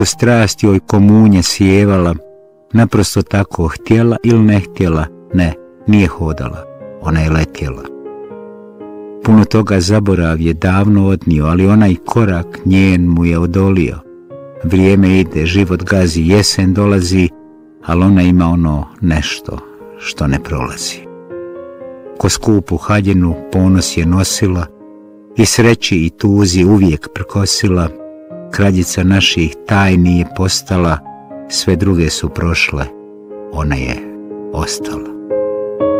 Strast joj ko munje sjevala, naprosto tako htjela ili ne htjela, ne, nije hodala, ona je letjela. Puno toga zaborav je davno odnio, ali onaj korak njen mu je odolio. Vrijeme ide, život gazi, jesen dolazi, ali ona ima ono nešto što ne prolazi. Ko skupu haljinu ponos je nosila i sreći i tuzi uvijek prkosila. Kraljica naših tajni je postala, sve druge su prošle, ona je ostala.